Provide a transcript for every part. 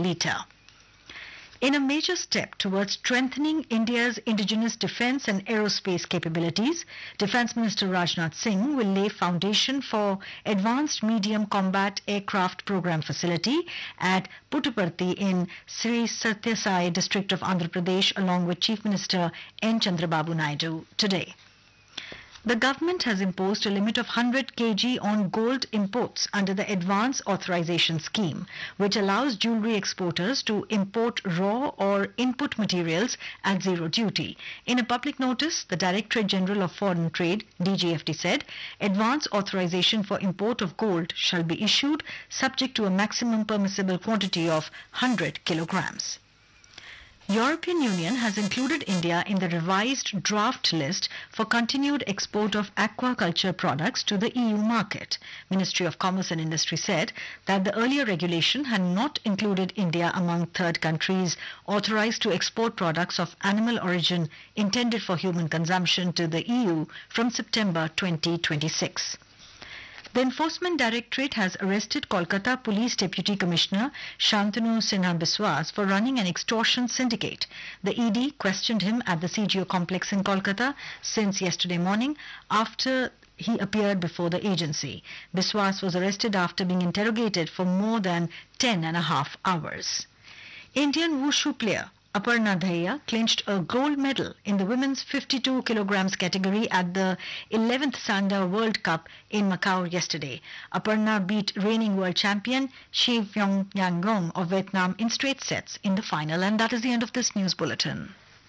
litre. In a major step towards strengthening India's indigenous defence and aerospace capabilities, Defence Minister Rajnath Singh will lay foundation for Advanced Medium Combat Aircraft Program facility at Puttaparthi in Sri Sathya Sai district of Andhra Pradesh along with Chief Minister N. Chandrababu Naidu today. The government has imposed a limit of 100 kg on gold imports under the Advance Authorization Scheme, which allows jewellery exporters to import raw or input materials at zero duty. In a public notice, the Directorate General of Foreign Trade, DGFT, said advance authorization for import of gold shall be issued subject to a maximum permissible quantity of 100 kilograms. European Union has included India in the revised draft list for continued export of aquaculture products to the EU market. Ministry of Commerce and Industry said that the earlier regulation had not included India among third countries authorized to export products of animal origin intended for human consumption to the EU from September 2026. The Enforcement Directorate has arrested Kolkata Police Deputy Commissioner Shantanu Sinha Biswas for running an extortion syndicate. The ED questioned him at the CGO complex in Kolkata since yesterday morning after he appeared before the agency. Biswas was arrested after being interrogated for more than 10.5 hours. Indian wushu player Aparna Dahiya clinched a gold medal in the women's 52 kilograms category at the 11th Sanda World Cup in Macau yesterday. Aparna beat reigning world champion Shi Fyong Yangon of Vietnam in straight sets in the final. And that is the end of this news bulletin.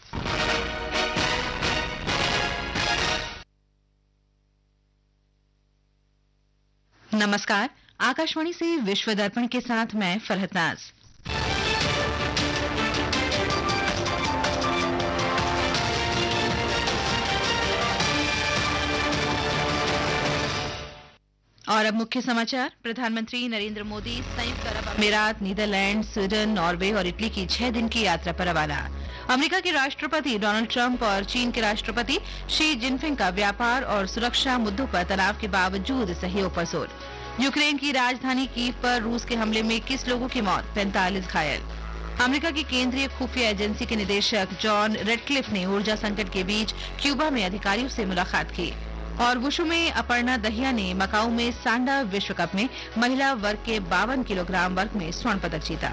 नमस्कार, आकाशवाणी से विश्व दर्पण के साथ मैं फरहत नाज। और अब मुख्य समाचार। प्रधानमंत्री नरेंद्र मोदी संयुक्त अरब अमीरात, नीदरलैंड, स्वीडन, नॉर्वे और इटली की 6 दिन की यात्रा पर रवाना। अमेरिका के राष्ट्रपति डोनाल्ड ट्रंप और चीन के राष्ट्रपति शी जिनपिंग का व्यापार और सुरक्षा मुद्दों पर तनाव के बावजूद सहयोग पर जोर। यूक्रेन की राजधानी कीव पर रूस के हमले में 21 लोगों की मौत, 45 घायल। अमेरिका की केंद्रीय खुफिया एजेंसी के निदेशक जॉन रेडक्लिफ ने ऊर्जा संकट के बीच क्यूबा में अधिकारियों से मुलाकात की। और वुशु में अपर्णा दहिया ने मकाऊ में सांडा विश्व कप में महिला वर्ग के 52 किलोग्राम वर्ग में स्वर्ण पदक जीता।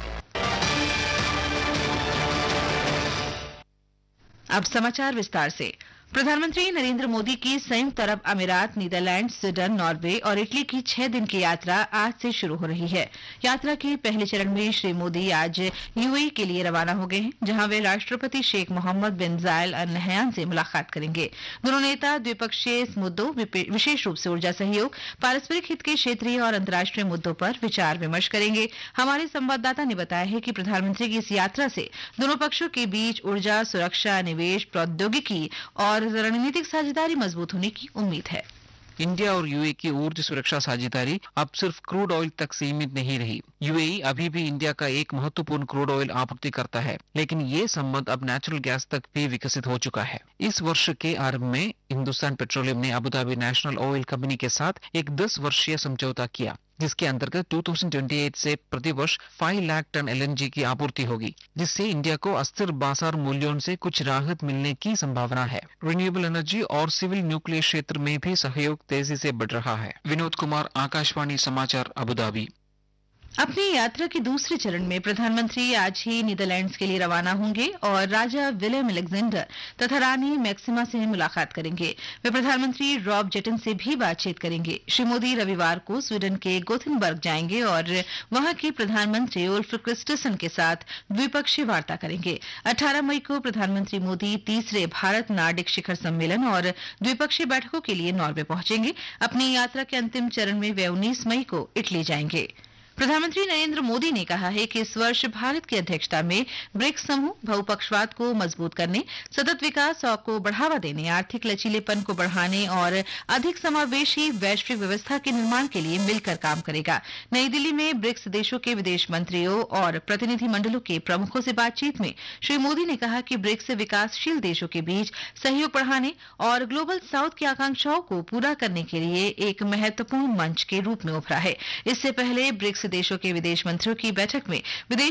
अब समाचार विस्तार से। प्रधानमंत्री नरेंद्र मोदी की संयुक्त अरब अमीरात, नीदरलैंड, स्वीडन, नॉर्वे और इटली की 6 दिन की यात्रा आज से शुरू हो रही है। यात्रा के पहले चरण में श्री मोदी आज यूएई के लिए रवाना हो गए हैं, जहां वे राष्ट्रपति शेख मोहम्मद बिन जायल अल नहयान से मुलाकात करेंगे। दोनों नेता द्विपक्षीय मुद्दों, विशेष रूप से ऊर्जा सहयोग, पारस्परिक हित के क्षेत्रीय और अंतर्राष्ट्रीय मुद्दों पर विचार विमर्श करेंगे। हमारे संवाददाता ने बताया है कि प्रधानमंत्री की इस यात्रा से दोनों पक्षों के बीच ऊर्जा, सुरक्षा, निवेश, प्रौद्योगिकी और रणनीतिक साझेदारी मजबूत होने की उम्मीद है। इंडिया और यूएई की ऊर्जा सुरक्षा साझेदारी अब सिर्फ क्रूड ऑयल तक सीमित नहीं रही। यूएई अभी भी इंडिया का एक महत्वपूर्ण क्रूड ऑयल आपूर्ति करता है, लेकिन ये संबंध अब नेचुरल गैस तक भी विकसित हो चुका है। इस वर्ष के आरंभ में हिंदुस्तान पेट्रोलियम ने Abu Dhabi national oil company के साथ एक 10 वर्षीय समझौता किया, जिसके अंतर्गत 2028 से प्रतिवर्ष 5 लाख टन एलएनजी की आपूर्ति होगी, जिससे इंडिया को अस्थिर बाजार मूल्यों से कुछ राहत मिलने की संभावना है। रिन्यूएबल एनर्जी और सिविल न्यूक्लियर क्षेत्र में भी सहयोग तेजी से बढ़ रहा है। विनोद कुमार, आकाशवाणी समाचार, अबू धाबी। अपनी यात्रा के दूसरे चरण में प्रधानमंत्री आज ही नीदरलैंड्स के लिए रवाना होंगे और राजा विलियम अलेक्जेंडर तथा रानी मैक्सिमा से मुलाकात करेंगे। वे प्रधानमंत्री रॉब जेटन से भी बातचीत करेंगे। श्री मोदी रविवार को स्वीडन के गोथेनबर्ग जाएंगे और वहां के प्रधानमंत्री उल्फ क्रिस्टसन के साथ द्विपक्षीय वार्ता करेंगे। 18 मई को प्रधानमंत्री मोदी तीसरे भारत नार्डिक शिखर सम्मेलन और द्विपक्षीय बैठकों के लिए नॉर्वे पहुंचेंगे। अपनी यात्रा के अंतिम चरण में वे 19 मई को इटली जाएंगे। प्रधानमंत्री नरेंद्र मोदी ने कहा है कि इस वर्ष भारत की अध्यक्षता में ब्रिक्स समूह बहुपक्षवाद को मजबूत करने, सतत विकास को बढ़ावा देने, आर्थिक लचीलेपन को बढ़ाने और अधिक समावेशी वैश्विक व्यवस्था के निर्माण के लिए मिलकर काम करेगा। नई दिल्ली में ब्रिक्स देशों के विदेश मंत्रियों और प्रतिनिधिमंडलों के प्रमुखों से बातचीत में श्री मोदी ने कहा कि ब्रिक्स विकासशील देशों के बीच सहयोग बढ़ाने और ग्लोबल साउथ की आकांक्षाओं को पूरा करने के लिए एक महत्वपूर्ण मंच के रूप में उभरा है। इससे पहले ब्रिक्स देशों के विदेश मंत्रियों की बैठक में विदेश